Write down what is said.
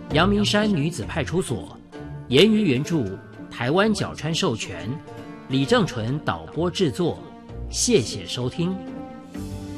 阳明山女子派出所，言语原著，台湾角川授权，李正淳导播制作，谢谢收听。